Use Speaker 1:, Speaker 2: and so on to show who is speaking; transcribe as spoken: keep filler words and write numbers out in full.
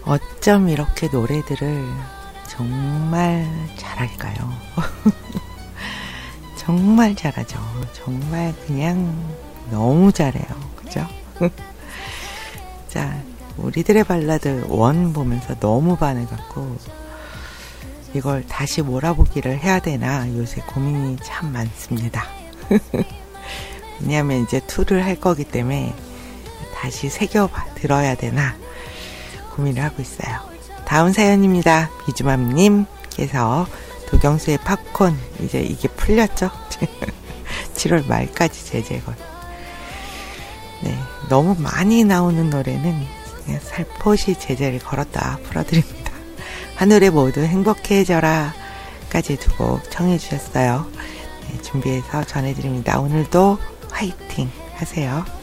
Speaker 1: 어쩜 이렇게 노래들을 정말 잘할까요? 정말 잘하죠. 정말 그냥 너무 잘해요. 그죠? 자, 우리들의 발라드 원 보면서 너무 반해갖고 이걸 다시 몰아보기를 해야 되나 요새 고민이 참 많습니다. 왜냐하면 이제 투를 할 거기 때문에 다시 새겨 들어야 되나 고민을 하고 있어요. 다음 사연입니다. 비주맘님께서 도경수의 팝콘, 이제 이게 풀렸죠? 칠월 말까지 제재건. 네, 너무 많이 나오는 노래는 그냥 살포시 제재를 걸었다 풀어드립니다. 하늘에 모두 행복해져라 까지 두 곡 청해 주셨어요. 네, 준비해서 전해드립니다. 오늘도 화이팅 하세요.